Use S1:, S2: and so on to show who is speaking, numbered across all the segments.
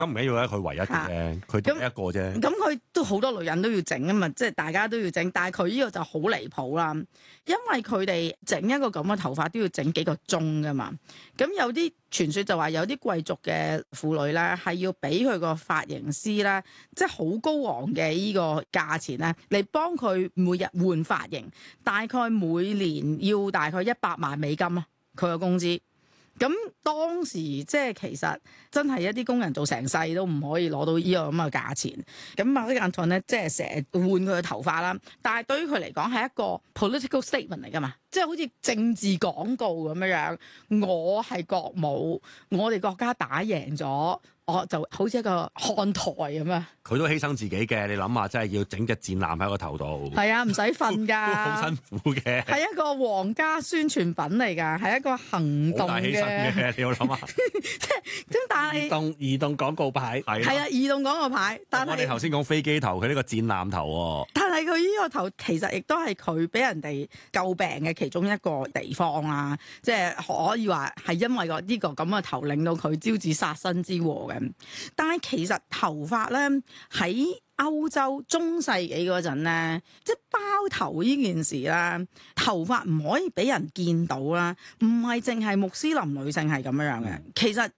S1: 咁唔緊要咧，佢唯一嘅啫，佢得一個啫。
S2: 咁佢都好多女人都要整啊嘛，即係大家都要整，但係佢呢個就好離譜啦，因為佢哋整一個咁嘅頭髮都要整幾個鐘噶嘛。咁有啲傳說就話有啲貴族嘅婦女咧係要俾佢個髮型師咧，即係好高昂嘅呢個價錢咧嚟幫佢每日換髮型，大概每年要大概100萬美金啊，佢個工資。咁當時即係其實真係一啲工人做成世都唔可以攞到呢個咁嘅價錢。咁馬克·安頓咧，即係成日換佢嘅頭髮啦。但係對於佢嚟講係一個 political statement 嚟㗎嘛，即係好似政治廣告咁樣。我係國母，我哋國家打贏咗。我就好似一個看台咁啊！
S1: 佢都犧牲自己嘅，你諗下，真係要整隻戰艦喺個頭度。
S2: 係啊，唔使瞓㗎，
S1: 好辛苦嘅。
S2: 係一個皇家宣傳品嚟㗎，係一個行動嘅。好大犧牲嘅，
S1: 你要諗下。
S2: 咁但係
S3: 移動廣告牌
S2: 係啊，移動廣告牌。但係
S1: 我哋頭先講飛機頭，佢呢個戰艦頭喎。
S2: 但係佢呢個頭其實亦都係佢俾人哋詬病嘅其中一個地方啦，即係可以話係因為呢個咁嘅頭令到佢招致殺身之禍嘅。但係其實頭髮咧喺歐洲中世紀嗰陣咧，即係包頭呢件事啦，頭髮唔可以俾人見到啦，唔係淨係穆斯林女性係咁樣嘅，其實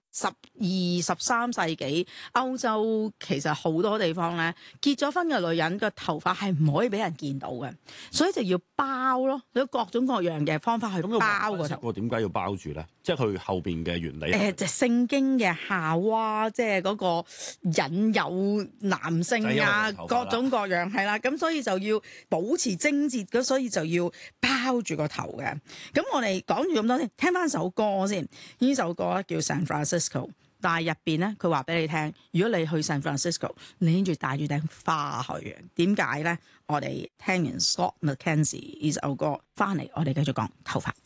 S2: 12、13世紀歐洲其實好多地方咧，結咗婚嘅女人個頭髮係唔可以俾人見到嘅，所以就要包咯，有各種各樣嘅方法去包個頭。
S1: 點解要包住咧？即係佢後邊嘅原理。
S2: 就聖經嘅夏娃，即係嗰個引誘男性啊，各種各樣係啦，咁所以就要保持貞潔，咁所以就要包住個頭嘅。咁我哋講住咁多先，聽翻首歌先。呢首歌咧叫 San Francisco， 但係入邊咧佢話俾你聽，如果你去 San Francisco， 你拎住帶住頂花去嘅。點解咧？我哋聽完 Scott McKenzie 呢首歌翻嚟，我哋繼續講頭髮。